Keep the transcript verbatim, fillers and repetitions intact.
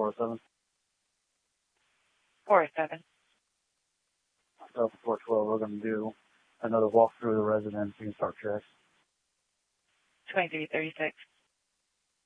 four oh seven. four oh seven. So for four twelve, we're going to do another walk through the residence. You can start checks. twenty-three thirty-six.